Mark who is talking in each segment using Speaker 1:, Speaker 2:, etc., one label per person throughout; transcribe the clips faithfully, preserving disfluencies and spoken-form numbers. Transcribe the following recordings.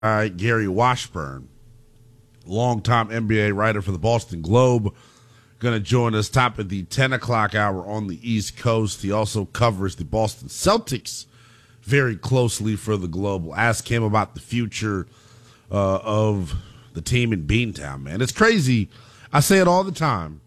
Speaker 1: Uh, Gary Washburn, longtime N B A writer for the Boston Globe, going to join us top of the ten o'clock hour on the East Coast. He also covers the Boston Celtics very closely for the Globe. We'll ask him about the future uh, of the team in Beantown, man. It's crazy. I say it all the time.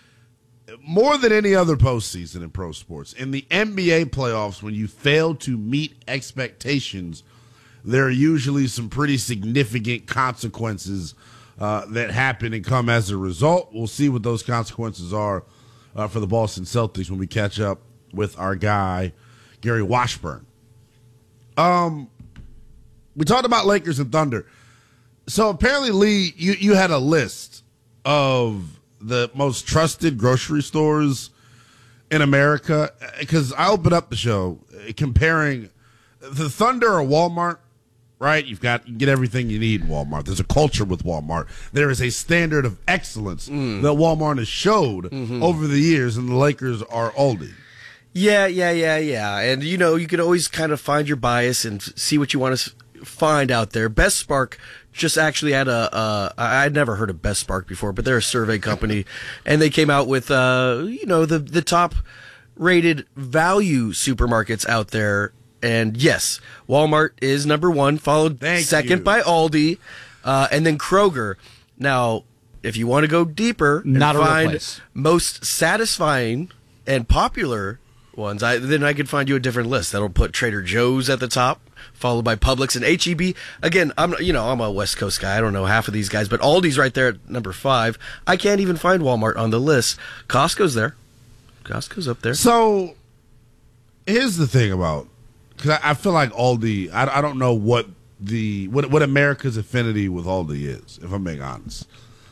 Speaker 1: More than any other postseason in pro sports, in the N B A playoffs, when you fail to meet expectations, there are usually some pretty significant consequences uh, that happen and come as a result. We'll see what those consequences are uh, for the Boston Celtics when we catch up with our guy, Gary Washburn. Um, we talked about Lakers and Thunder. So apparently, Lee, you, you had a list of the most trusted grocery stores in America, because I opened up the show comparing the Thunder or Walmart, right? You've got, you can get everything you need in Walmart. There's a culture with Walmart. There is a standard of excellence mm. that Walmart has showed mm-hmm. over the years, and the Lakers are Aldi.
Speaker 2: Yeah, yeah, yeah, yeah. And, you know, you can always kind of find your bias and see what you want to find out there. Best Spark just actually had a, uh, I'd never heard of Best Spark before, but they're a survey company, and they came out with, uh, you know, the, the top rated value supermarkets out there. And yes, Walmart is number one, followed
Speaker 1: Thank
Speaker 2: second
Speaker 1: you.
Speaker 2: by Aldi, uh, and then Kroger. Now, if you want to go deeper and
Speaker 3: Not a real
Speaker 2: find
Speaker 3: place.
Speaker 2: most satisfying and popular ones, I, then I could find you a different list. That'll put Trader Joe's at the top, followed by Publix and H E B. Again, I'm you know I'm a West Coast guy. I don't know half of these guys, but Aldi's right there at number five. I can't even find Walmart on the list. Costco's there. Costco's up there.
Speaker 1: So here's the thing about, because I, I feel like Aldi, I, I don't know what the what what America's affinity with Aldi is, if I'm being honest.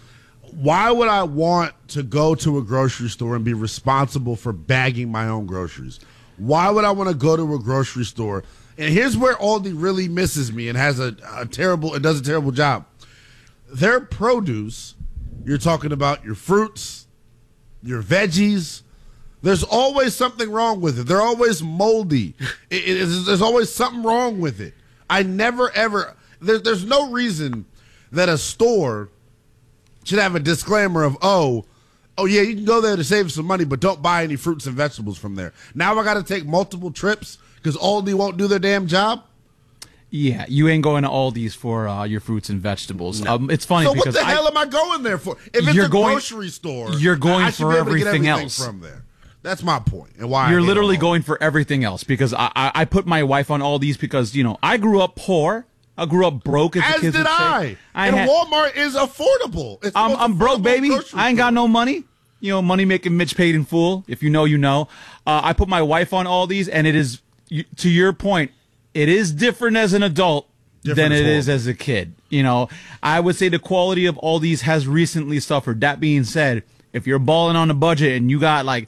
Speaker 1: Why would I want to go to a grocery store and be responsible for bagging my own groceries? Why would I want to go to a grocery store? And here's where Aldi really misses me and has a, a terrible, and does a terrible job. Their produce, you're talking about your fruits, your veggies, there's always something wrong with it. They're always moldy. It, it, it's, there's always something wrong with it. I never, ever, there, there's no reason that a store should have a disclaimer of, oh, oh yeah, you can go there to save some money, but don't buy any fruits and vegetables from there. Now I got to take multiple trips because Aldi won't do their damn job?
Speaker 3: Yeah, you ain't going to Aldi's for uh, your fruits and vegetables.
Speaker 2: No.
Speaker 3: Um, it's funny
Speaker 1: so
Speaker 3: because
Speaker 1: what the
Speaker 3: I,
Speaker 1: hell am I going there for? If it's
Speaker 3: You're
Speaker 1: a
Speaker 3: going-
Speaker 1: grocery store,
Speaker 3: you're going
Speaker 1: I should
Speaker 3: for
Speaker 1: be able to get
Speaker 3: everything
Speaker 1: everything
Speaker 3: else.
Speaker 1: from there. That's my point. And why
Speaker 3: you're
Speaker 1: I hate
Speaker 3: literally
Speaker 1: Aldi.
Speaker 3: going for everything else because I, I, I put my wife on Aldi's because, you know, I grew up poor. I grew up broke, as,
Speaker 1: As
Speaker 3: the kids
Speaker 1: did
Speaker 3: would say.
Speaker 1: I.
Speaker 3: I
Speaker 1: and
Speaker 3: had,
Speaker 1: Walmart is affordable. It's the
Speaker 3: I'm,
Speaker 1: most
Speaker 3: I'm broke,
Speaker 1: affordable
Speaker 3: baby.
Speaker 1: grocery
Speaker 3: I ain't
Speaker 1: store.
Speaker 3: got no money. You know, money making Mitch paid in full. If you know, you know. Uh, I put my wife on Aldi's, and it is, to your point, it is different as an adult
Speaker 1: Different
Speaker 3: than
Speaker 1: as
Speaker 3: it
Speaker 1: well.
Speaker 3: is as a kid. You know, I would say the quality of Aldi's has recently suffered. That being said, if you're balling on a budget and you got like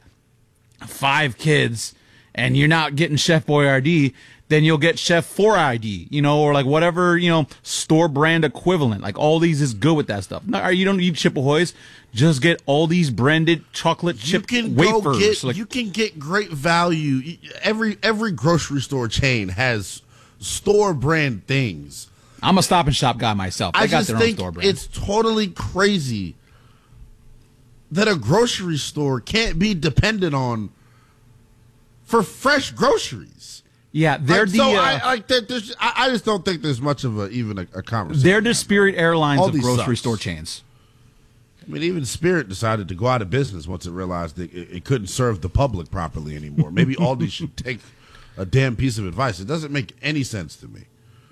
Speaker 3: five kids and you're not getting Chef Boyardee, then you'll get Chef four I D, you know, or like whatever, you know, store brand equivalent. Like Aldi's is good with that stuff. No, you don't need Chip Ahoy's. Just get Aldi's branded chocolate chip
Speaker 1: you can
Speaker 3: wafers.
Speaker 1: Go get,
Speaker 3: like,
Speaker 1: you can get great value. Every every grocery store chain has store brand things.
Speaker 3: I'm a Stop and Shop guy myself. They
Speaker 1: I
Speaker 3: got
Speaker 1: just
Speaker 3: their own
Speaker 1: think
Speaker 3: store brand.
Speaker 1: it's totally crazy that a grocery store can't be dependent on for fresh groceries.
Speaker 3: Yeah, they're
Speaker 1: like,
Speaker 3: the.
Speaker 1: so
Speaker 3: uh,
Speaker 1: I, like that. There's, I, I just don't think there's much of a even a, a conversation.
Speaker 3: they're the Spirit Airlines of
Speaker 1: Aldi
Speaker 3: grocery
Speaker 1: sucks.
Speaker 3: store chains.
Speaker 1: I mean, even Spirit decided to go out of business once it realized that it, it couldn't serve the public properly anymore. Maybe Aldi should take a damn piece of advice. It doesn't make any sense to me.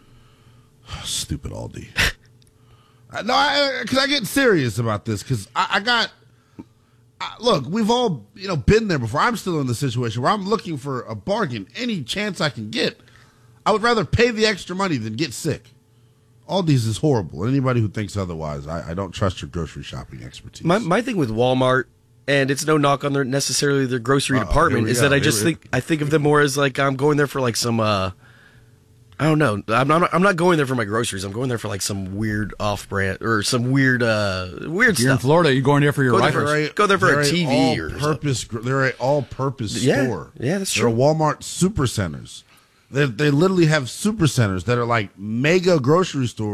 Speaker 1: Stupid Aldi. I- no, because I, I get serious about this because I, I got. I, look, we've all you know been there before. I'm still in the situation where I'm looking for a bargain any chance I can get. I would rather pay the extra money than get sick. Aldi's is horrible. Anybody who thinks otherwise, I, I don't trust your grocery shopping expertise.
Speaker 2: My my thing with Walmart, and it's no knock on their necessarily their grocery
Speaker 1: Uh-oh,
Speaker 2: department,
Speaker 1: here we
Speaker 2: is
Speaker 1: go.
Speaker 2: that I
Speaker 1: Here
Speaker 2: just
Speaker 1: we-
Speaker 2: think I think of them more as like I'm going there for like some uh, I don't know. I'm not I'm not going there for my groceries. I'm going there for like some weird off brand or some weird uh weird
Speaker 3: You're in
Speaker 2: stuff.
Speaker 3: Florida. You're going there for your
Speaker 2: Go there
Speaker 3: rifles.
Speaker 2: for-
Speaker 1: They're a-
Speaker 2: Go there for a
Speaker 1: they're
Speaker 2: T V or
Speaker 1: all-purpose. gr- They're an all-purpose
Speaker 2: Yeah,
Speaker 1: store.
Speaker 2: yeah, that's
Speaker 1: They're
Speaker 2: true.
Speaker 1: Walmart super centers. They, they literally have super centers that are like mega grocery stores.